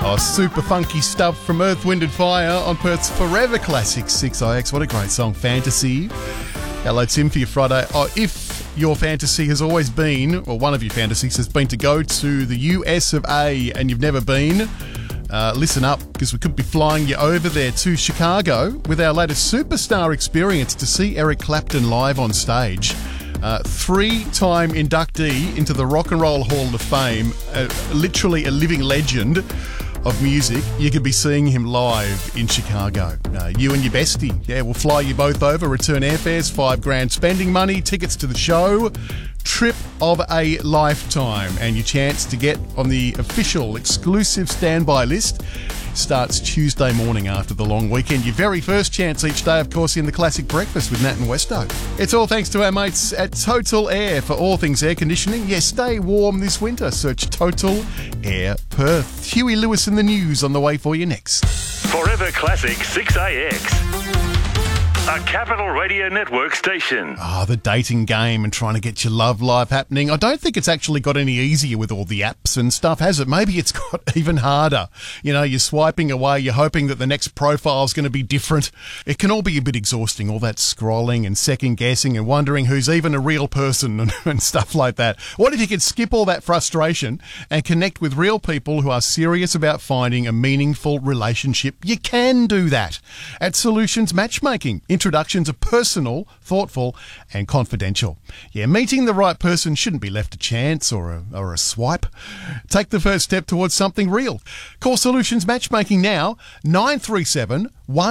Oh, super funky stuff from Earth, Wind and Fire on Perth's Forever Classic 6IX. What a great song, Fantasy. Hello, Tim, for your Friday. Oh, if your fantasy has always been, or one of your fantasies has been to go to the US of A and you've never been, listen up, because we could be flying you over there to Chicago with our latest superstar experience to see Eric Clapton live on stage. Three-time inductee into the Rock and Roll Hall of Fame, literally a living legend of music. You could be seeing him live in Chicago. You and your bestie. Yeah, we'll fly you both over, return airfares, $5,000 spending money, tickets to the show, trip of a lifetime, and your chance to get on the official exclusive standby list starts Tuesday morning after the long weekend. Your very first chance each day, of course, in the Classic Breakfast with Nat and Westo. It's all thanks to our mates at Total Air for all things air conditioning. Yes, stay warm this winter. Search Total Air Perth. Huey Lewis in the news on the way for you next. Forever Classic 6AX. A Capital Radio Network station. The dating game and trying to get your love life happening. I don't think it's actually got any easier with all the apps and stuff, has it? Maybe it's got even harder. You know, you're swiping away, you're hoping that the next profile's going to be different. It can all be a bit exhausting, all that scrolling and second guessing and wondering who's even a real person and stuff like that. What if you could skip all that frustration and connect with real people who are serious about finding a meaningful relationship? You can do that at Solutions Matchmaking. Introductions are personal, thoughtful, and confidential. Yeah, meeting the right person shouldn't be left to chance or a swipe. Take the first step towards something real. Call Solutions Matchmaking now, 937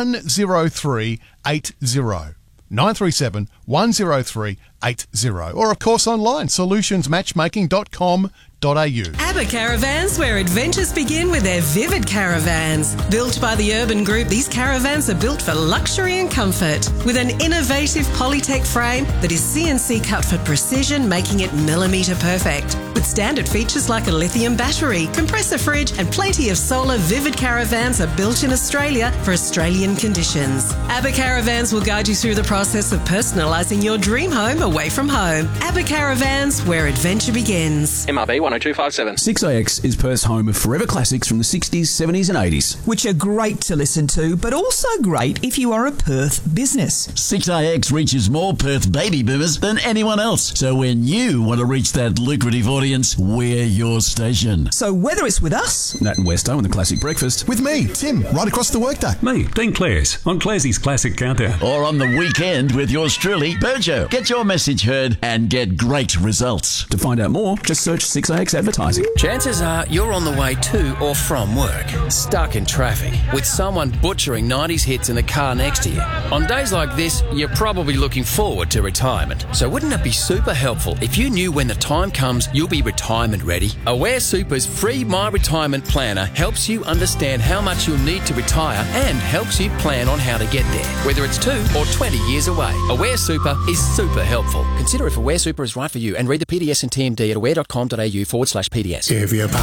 103 80. 937 103 80. Or, of course, online, solutionsmatchmaking.com.au. ABBA Caravans, where adventures begin with their Vivid Caravans. Built by the Urban Group, these caravans are built for luxury and comfort. With an innovative Polytech frame that is CNC cut for precision, making it millimetre perfect. With standard features like a lithium battery, compressor fridge, and plenty of solar, Vivid Caravans are built in Australia for Australian conditions. ABBA Caravans will guide you through the process of personalising your dream home away from home. ABBA Caravans, where adventure begins. MRB 10257. 6AX is Perth's home of forever classics from the 60s, 70s and 80s. Which are great to listen to, but also great if you are a Perth business. 6AX reaches more Perth baby boomers than anyone else. So when you want to reach that lucrative audience, we're your station. So whether it's with us, Nat and Westo and the Classic Breakfast, With me, Tim, right across the workday. Me, Dean Clares, on Clarsey's Classic Countdown. Or on the weekend with yours truly, Burjo. Get your message heard and get great results. to find out more, just search 6AX Advertising. Chances are you're on the way to or from work, stuck in traffic, with someone butchering 90s hits in the car next to you. On days like this, you're probably looking forward to retirement. So wouldn't it be super helpful if you knew when the time comes you'll be retirement ready? Aware Super's free My Retirement Planner helps you understand how much you'll need to retire and helps you plan on how to get there, whether it's 2 or 20 years away. Aware Super is super helpful. Consider if Aware Super is right for you and read the PDS and TMD at aware.com.au/PDS. If your